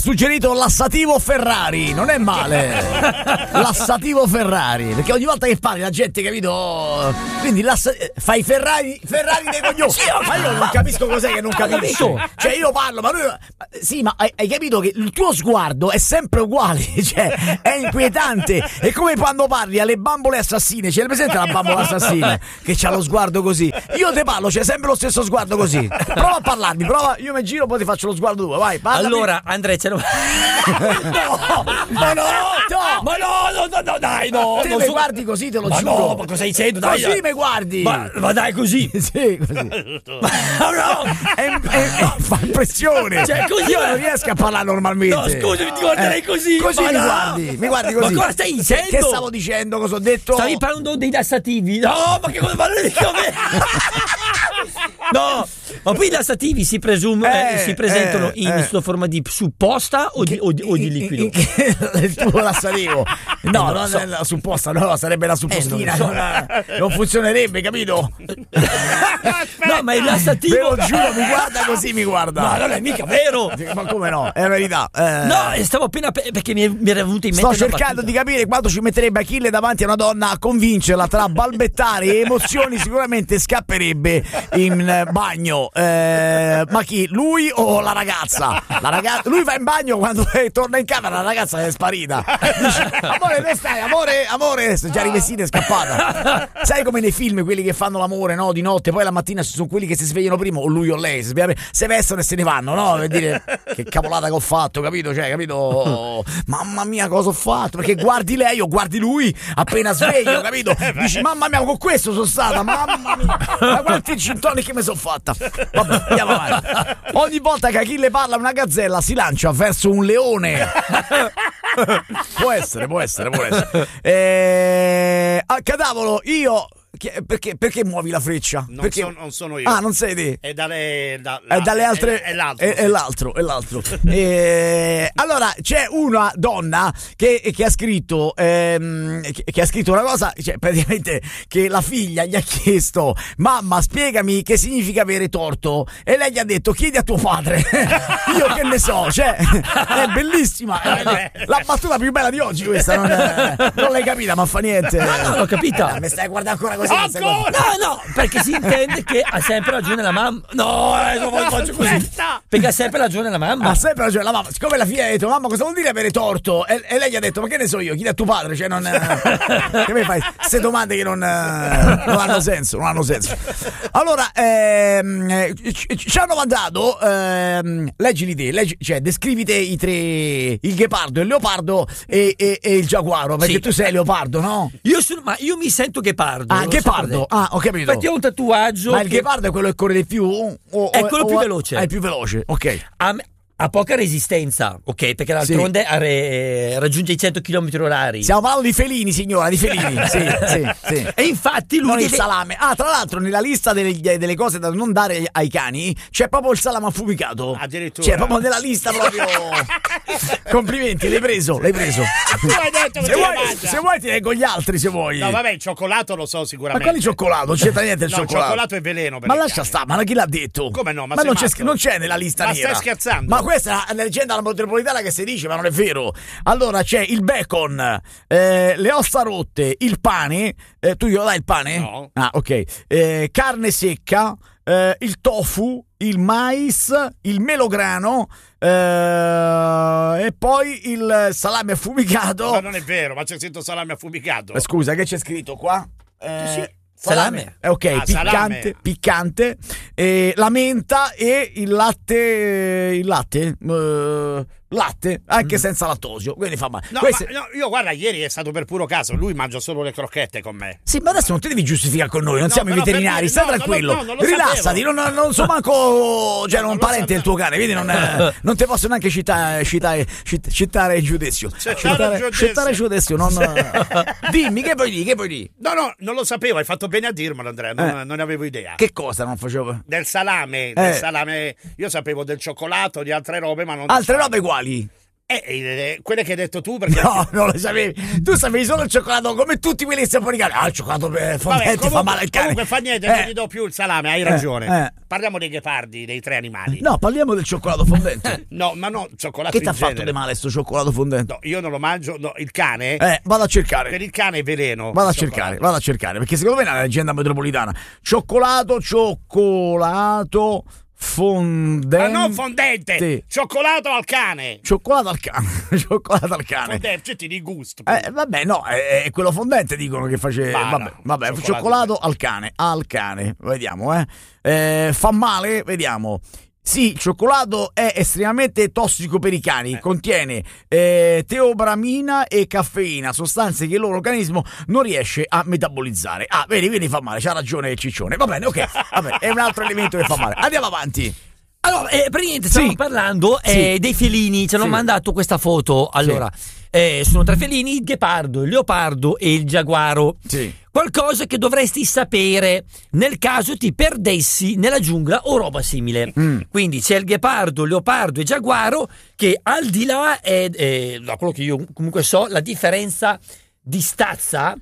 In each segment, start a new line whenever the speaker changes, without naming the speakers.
Suggerito lassativo Ferrari, non è male. Lassativo Ferrari, perché ogni volta che parli la gente, capito? Quindi fai Ferrari dei coglioni. Sì, ma io non capisco cos'è che non capisco. Cioè io parlo, ma lui. Sì, ma hai capito che il tuo sguardo è sempre uguale, cioè è inquietante. È come quando parli alle bambole assassine, c'è presente la bambola assassina che c'ha lo sguardo così. Io te parlo, c'è sempre lo stesso sguardo così. Prova a parlarmi, io mi giro, poi ti faccio lo sguardo tuo, vai, parlami.
Allora, Andrea,
no, dai, no. Te mi guardi così, te lo giuro.
No, ma cosa dicendo? Dai,
così mi guardi.
Ma dai, così.
Sì, così. Fa impressione.
Cioè, così
io non riesco a parlare normalmente.
No, scusami, ti guarderei così.
Così mi guardi così.
Ma cosa stai dicendo?
Che stavo dicendo? Cosa ho detto?
Stavi parlando dei lassativi. No, ma che cosa parli di come? No, ma poi i lassativi si presentano in sotto forma di supposta o di liquido?
Il tuo lassativo? No, non è la supposta, no, sarebbe la suppostina. Non funzionerebbe, capito?
No, ma il lassativo.
Ve lo giuro, mi guarda così, mi guarda.
No, non è mica vero.
Ma come no? È la verità.
No, stavo appena perché mi era venuto in mente.
Sto cercando di capire quanto ci metterebbe Achille davanti a una donna a convincerla tra balbettare e emozioni. Sicuramente scapperebbe in bagno. Ma chi? Lui o la ragazza? Lui va in bagno quando torna in camera, la ragazza è sparita. Dice, amore, dove stai? Amore, sei già rivestita e scappata. Sai come nei film quelli che fanno l'amore, no? Di notte, poi la mattina sono quelli che si svegliano prima, o lui o lei, si vestono e se ne vanno, no? Per dire che cavolata che ho fatto, capito? Cioè, capito? Mamma mia, cosa ho fatto? Perché guardi lei o guardi lui appena sveglio, capito? Dici, mamma mia, con questo sono stata, mamma mia, ma quanti gintoni che mi sono fatta. Vabbè, andiamo avanti. Ogni volta che Achille parla, una gazzella si lancia verso un leone. Può essere. Cadavolo, io. Perché muovi la freccia?
Non sono io.
Ah, non sei te?
È dalle
altre.
È l'altro.
È l'altro. Allora, c'è una donna che ha scritto una cosa, cioè praticamente che la figlia gli ha chiesto: mamma, spiegami che significa avere torto. E lei gli ha detto: chiedi a tuo padre. Io che ne so, cioè è bellissima. La battuta più bella di oggi questa, non l'hai capita, ma fa niente.
No, l'ho capita.
Mi stai guardando ancora così?
No, perché si intende che ha sempre ragione la mamma. No, non faccio così. Perché ha sempre ragione la mamma.
Ha sempre ragione la mamma. Siccome la figlia ha detto: mamma, cosa vuol dire avere torto? E lei gli ha detto: ma che ne so io, chiedi a tuo padre. Cioè non che mi fai queste domande che non hanno senso. Allora ci hanno mandato leggili te, cioè descrivite i tre: il ghepardo, il leopardo e il giaguaro. Perché tu sei leopardo, no?
Io mi sento ghepardo.
Ah, ghepardo. Ah, ho capito.
Perché ho un tatuaggio.
Ma il ghepardo è quello che corre di più?
È quello più veloce.
È il più veloce, ok.
Ha poca resistenza, ok? Perché d'altronde raggiunge i 100 km/h.
Stiamo parlando di felini, signora, di felini. Sì.
E infatti lui
non il salame. Ah, tra l'altro nella lista delle cose da non dare ai cani c'è proprio il salame affumicato.
Addirittura.
C'è proprio nella lista proprio. Complimenti, l'hai preso.
Tu hai detto
se vuoi ti leggo gli altri, se vuoi.
No, vabbè, il cioccolato lo so sicuramente.
Ma quale cioccolato? Non c'entra niente il cioccolato.
Il cioccolato è veleno per
ma lascia stare, ma chi l'ha detto?
Come no? Ma
non c'è nella lista
ma
nera.
Ma stai scherzando?
Ma questa è la leggenda metropolitana che si dice, ma non è vero. Allora c'è il bacon, le ossa rotte, il pane. Tu glielo dai il pane?
No.
Ah, ok. Carne secca, il tofu, il mais, il melograno e poi il salame affumicato.
Ma non è vero, ma c'è scritto salame affumicato.
Scusa, che c'è scritto qua?
Sì. Salame.
Ok, piccante, la menta e il latte anche senza lattosio, quindi fa male.
No, io guarda, ieri è stato per puro caso, lui mangia solo le crocchette con me.
Sì, ma adesso non ti devi giustificare con noi, non siamo i veterinari, stai tranquillo, rilassati, non so manco, cioè non parente del tuo cane, quindi non ti posso neanche citare il giudizio. Citare giudizio, dimmi che puoi dire.
No, non lo sapevo, hai fatto bene a dirmelo, Andrea, non ne avevo idea.
Che cosa non facevo?
Del salame, io sapevo del cioccolato, di altre robe, ma non
altre robe uguali.
Quelle che hai detto tu, perché
No, non lo sapevi. Tu sapevi solo il cioccolato, come tutti quelli che stiamo fuori cane. Il cioccolato fondente fa male al cane.
Comunque fa niente, non gli do più il salame, hai ragione.
eh.
Parliamo dei ghepardi, dei 3 animali.
No, parliamo del cioccolato fondente.
No, ma no, cioccolato
Che ti ha
in
fatto
genere.
di male sto cioccolato fondente?
No, io non lo mangio, no, il cane.
Vado a cercare.
Per il cane è veleno.
Vado a
il cioccolato.
cercare, perché secondo me è una leggenda metropolitana. Cioccolato fondente.
Ma non fondente,
Sì.
cioccolato al cane.
Cioccolato al cane. Cioccolato al cane.
Fondente, cioè, ti di gusto.
Vabbè, no, è quello fondente dicono che face.
Ma no,
Vabbè, cioccolato al cane. Vediamo, fa male, vediamo. Sì, il cioccolato è estremamente tossico per i cani, contiene teobramina e caffeina, sostanze che il loro organismo non riesce a metabolizzare. Ah, vedi, quindi fa male, c'ha ragione il ciccione. Va bene, ok, vabbè, è un altro elemento che fa male. Andiamo avanti.
Allora, praticamente stiamo parlando dei felini. Ci hanno mandato questa foto. Allora, sono 3 felini: il ghepardo, il leopardo e il giaguaro.
Sì.
Qualcosa che dovresti sapere nel caso ti perdessi nella giungla o roba simile. Quindi c'è il ghepardo, il leopardo e il giaguaro, che al di là da quello che io comunque so, la differenza di stazza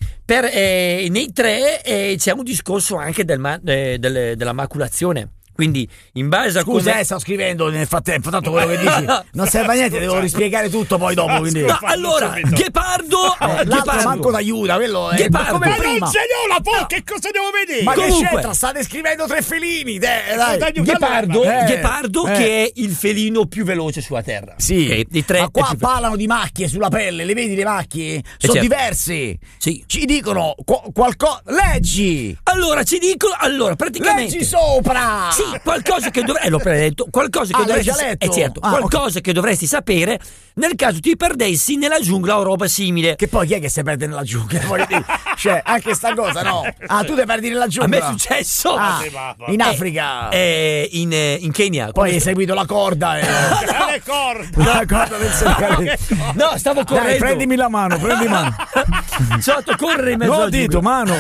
nei 3 c'è un discorso anche della maculazione. Quindi in base a
Scusa, sto scrivendo nel frattempo, tanto quello che dici non serve a niente, devo rispiegare tutto poi dopo. Quindi.
No, allora, ghepardo,
l'altro manco d'aiuta, quello è
Ghepardo.
come
Ma
prima.
non ce l'ho la foto, che cosa devo vedere?
Ma che
Comunque.
c'entra? State scrivendo 3 felini, dai.
Ghepardo che è il felino più veloce sulla terra.
Sì,
Ok, dei 3
ma qua
è più-
parlano di macchie sulla pelle, le vedi le macchie? Sono
certo.
diverse.
Sì.
Ci dicono qualcosa. Leggi!
Allora, ci dicono, praticamente
Leggi sopra!
sì, qualcosa che l'ho appena detto, qualcosa che
l'hai
dovresti
già letto?
certo,
Ah,
qualcosa che dovresti sapere nel caso ti perdessi nella giungla o roba simile.
Che poi chi è che si perde nella giungla? Voglio dire, cioè, anche sta cosa, no? Ah, tu ti perdi nella
A
giungla?
me è successo
in Africa.
in Kenya.
Poi hai seguito la corda.
Le corde.
La corda del serpente.
No, stavo correndo.
Dai, prendimi la mano, prendi mano.
Sono andato a correre in mezzo
Non ho
alla
detto,
giungla.
mano.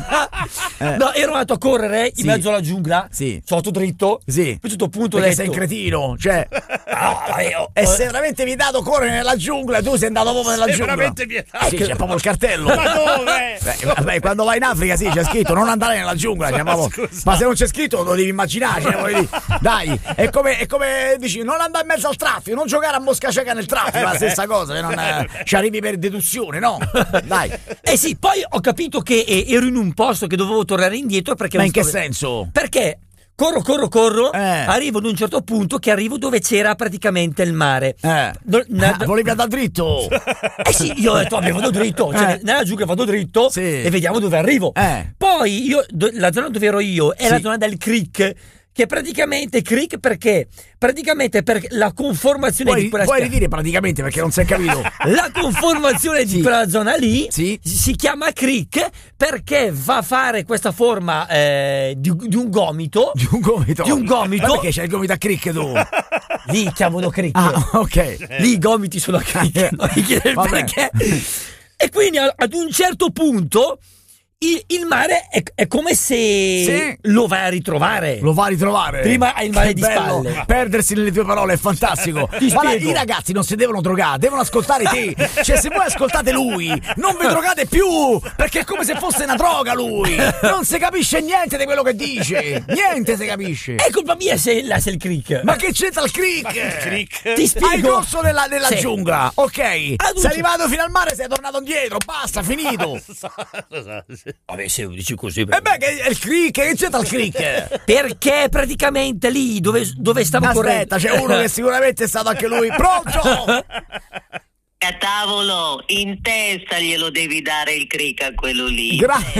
No, ero andato a correre in mezzo alla giungla.
Sì.
Sono andato dritto.
Sì.
A un certo punto ho
Perché
detto,
sei un cretino, cioè
io-
è veramente vietato correre nella giungla, tu sei andato proprio nella
È
giungla.
veramente vietato.
Sì, c'è proprio il cartello.
Ma dove?
Vabbè, quando vai in Africa sì, c'è scritto non andare nella giungla, c'è proprio-
scusa.
ma se non c'è scritto lo devi immaginare, cioè, voglio dire. Dai, è come dici, non andare in mezzo al traffico, non giocare a mosca cieca nel traffico, è la stessa cosa, se non ci arrivi per deduzione, no? Dai.
sì, poi ho capito che ero in un posto che dovevo tornare indietro perché
Ma
non
in che
stavo-
senso?
Perché corro,
Eh.
arrivo ad un certo punto che arrivo dove c'era praticamente il mare.
Volevi andare dritto?
Sì, io ho detto, vabbè, vado dritto, cioè, nella giungla vado dritto
Sì.
e vediamo dove arrivo. Poi la zona dove ero io è la zona del creek, che praticamente perché per la conformazione di quella
Puoi ridire praticamente perché non si è capito.
la conformazione di quella zona lì
Sì.
si chiama creek perché va a fare questa forma di un gomito.
Di un gomito.
Di un gomito.
Ma perché c'è il gomito a crick tu?
Lì chiamano creek.
Ah, ok.
Lì i gomiti sono a creek. Non mi chiede il
Vabbè.
perché. E quindi ad un certo punto il mare è come se lo vai a ritrovare.
Lo va a ritrovare.
Prima hai il mare
Che
di
bello.
spalle.
Perdersi nelle tue parole è fantastico. Guarda,
spiego.
i ragazzi non si devono drogare, devono ascoltare te. Cioè, se voi ascoltate lui, non vi drogate più. Perché è come se fosse una droga lui. Non si capisce niente di quello che dice. Niente si capisce.
È colpa mia se il creek.
Ma che c'entra il creek?
Crick.
Ti spiego.
Hai corso nella
Sì.
giungla, ok.
Ad un
Sei arrivato fino al mare, sei tornato indietro, basta, finito.
Vabbè, se lo dici così.
E beh, che è il creek, che c'entra il creek?
Perché praticamente lì dove stavo correndo.
Aspetta, c'è uno che sicuramente è stato anche lui. Pronto?
A tavolo, in testa glielo devi dare il crick a quello lì.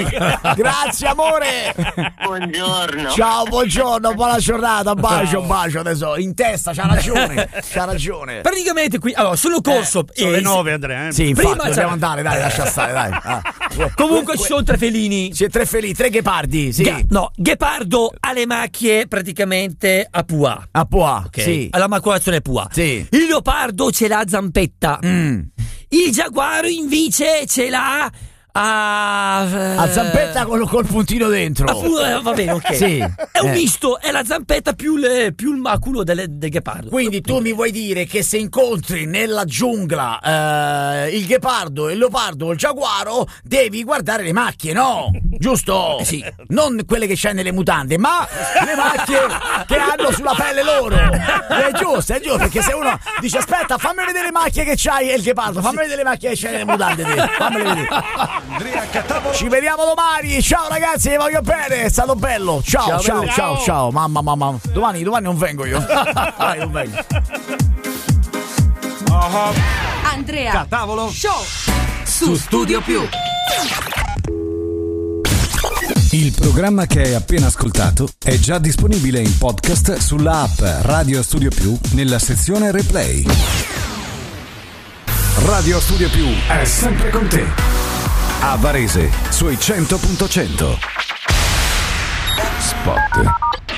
Grazie amore.
Buongiorno.
Ciao, buongiorno, buona giornata, bacio adesso. In testa, c'ha ragione.
Praticamente qui, allora, sono corso.
Sono le 9, Andrea.
Sì,
Prima
infatti, dobbiamo andare, dai, lascia stare, dai.
Comunque ci sono 3 felini.
C'è 3 felini, 3 ghepardi, sì.
Ghepardo ha le macchie praticamente a pua.
A Pua,
Ok?
sì.
Alla maculazione pua.
Sì.
Il leopardo ce l'ha a zampetta. Il giaguaro invece ce l'ha
A zampetta col puntino dentro.
Va bene, ok.
Sì.
È un misto, è la zampetta più il maculo del ghepardo.
Quindi tu mi vuoi dire che se incontri nella giungla il ghepardo, il leopardo o il giaguaro, devi guardare le macchie, no? Giusto?
Sì.
Non quelle che c'hai nelle mutande, ma le macchie che hanno sulla pelle loro. È giusto, perché se uno dice aspetta, fammi vedere le macchie che c'hai, e il ghepardo, fammi vedere le macchie che c'hai nelle mutande, fammele vedere. Ci vediamo domani. Ciao ragazzi, vi voglio bene, è stato bello. Ciao. Mamma. Domani non vengo io. Dai, non vengo.
Andrea
Catavolo
Show su Studio Più.
Il programma che hai appena ascoltato è già disponibile in podcast sulla app Radio Studio Più nella sezione Replay. Radio Studio Più è sempre con te. A Varese sui 100.100. Spot.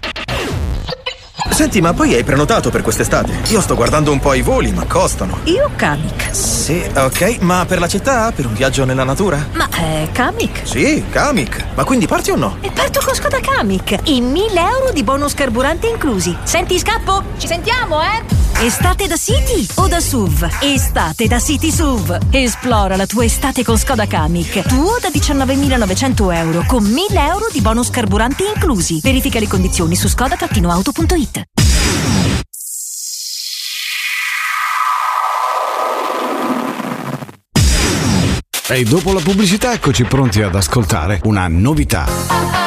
Senti, ma poi hai prenotato per quest'estate? Io sto guardando un po' i voli, ma costano.
Io Kamiq.
Sì, ok, ma per la città? Per un viaggio nella natura?
Ma Kamiq?
Sì, Kamiq. Ma quindi parti o no?
E parto con Skoda Kamiq. I 1.000 euro di bonus carburante inclusi. Senti, scappo? Ci sentiamo, Estate da City o da SUV? Estate da City SUV. Esplora la tua estate con Skoda Kamiq. Tuo da 19.900 euro con 1.000 euro di bonus carburante inclusi. Verifica le condizioni su skoda-auto.it.
E dopo la pubblicità eccoci pronti ad ascoltare una novità.